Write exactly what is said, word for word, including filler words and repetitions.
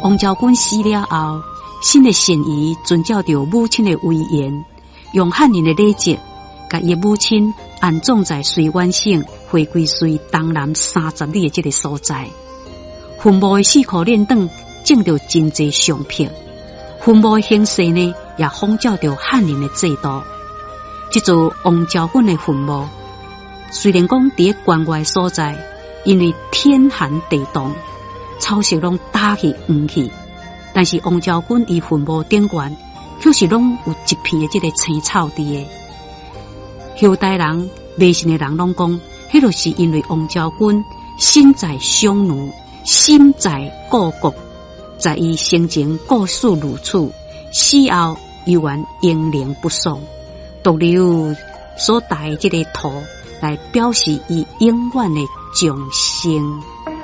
王昭君死了后，新的神医遵照着母亲的遗言，用汉人的礼节，甲伊母亲安葬在水湾省回归水东南三十里的这个所在。坟墓的四块链顶种着真侪相片，坟墓的形式呢，也仿照着汉人的制度。这座王昭君的坟墓，虽然讲伫个关外所在，因为天寒地冻，草色拢打去黄去，但是王昭君伊坟墓顶悬，却是拢有一片的这个青草地的。后代人、迷信的人拢讲，迄就是因为王昭君身在匈奴，心在故国，在伊生前故事如此，死后犹原英灵不丧，独留所带这个图来表示伊永远的忠心。